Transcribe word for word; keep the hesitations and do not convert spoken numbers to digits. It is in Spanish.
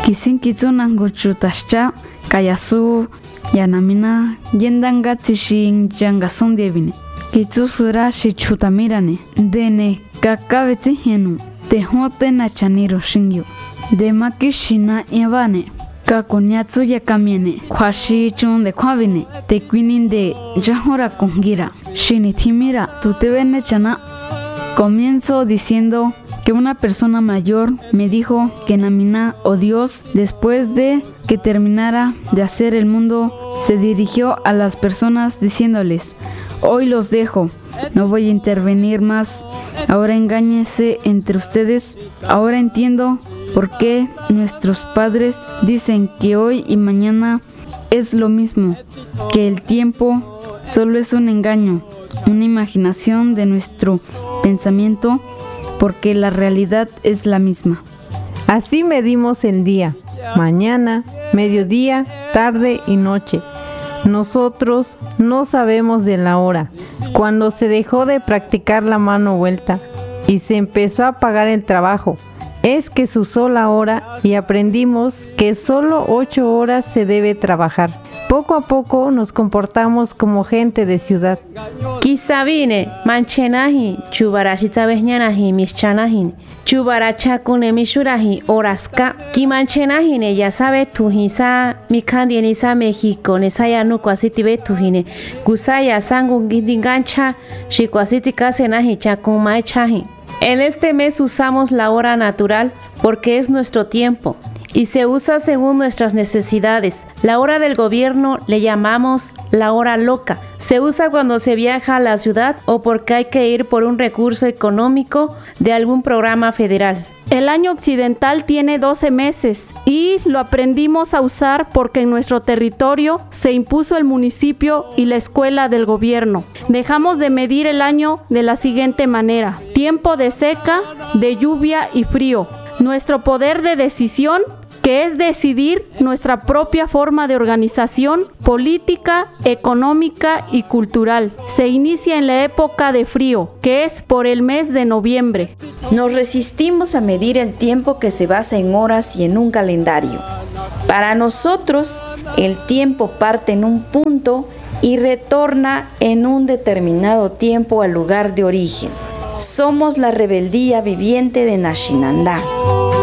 Kisin kitsunango chutascha kayasu yanamina yendanga tsishin yangason dievine. Kitsusura shichutamirane. Dene kakabetsi henu. Tejote nachaniro shingyo. De makishina yavane. Kakonyatsu yakamiene. Kwashi chun de kwavine. Te quinin de yahora kongira. Shinitimira. Tutevene chana. Comienzo diciendo que una persona mayor me dijo que Namina o Dios, después de que terminara de hacer el mundo, se dirigió a las personas diciéndoles: hoy los dejo, no voy a intervenir más, ahora engáñense entre ustedes. Ahora entiendo por qué nuestros padres dicen que hoy y mañana es lo mismo, que el tiempo solo es un engaño, una imaginación de nuestro pensamiento, porque la realidad es la misma. Así medimos el día, mañana, mediodía, tarde y noche. Nosotros no sabemos de la hora, cuando se dejó de practicar la mano vuelta y se empezó a pagar el trabajo. Es que se usó la hora y aprendimos que solo ocho horas se debe trabajar. Poco a poco nos comportamos como gente de ciudad. Kisabine, manchenahi, chubarashi tabehñanahi, mischanahin, chubarachakune mishurahi, oraska, kimanchenahine, ya sabe tujisa, mikandienisa México, nesaya no cuasitibe tujine, gusaya sangun gindingancha, shikwasiti kasenahi, chakumaechahi. En este mes usamos la hora natural porque es nuestro tiempo y se usa según nuestras necesidades. La hora del gobierno le llamamos la hora loca. Se usa cuando se viaja a la ciudad o porque hay que ir por un recurso económico de algún programa federal. El año occidental tiene doce meses y lo aprendimos a usar porque en nuestro territorio se impuso el municipio y la escuela del gobierno. Dejamos de medir el año de la siguiente manera: tiempo de seca, de lluvia y frío. Nuestro poder de decisión, que es decidir nuestra propia forma de organización política, económica y cultural. Se inicia en la época de frío, que es por el mes de noviembre. Nos resistimos a medir el tiempo que se basa en horas y en un calendario. Para nosotros, el tiempo parte en un punto y retorna en un determinado tiempo al lugar de origen. Somos la rebeldía viviente de Nashinandá.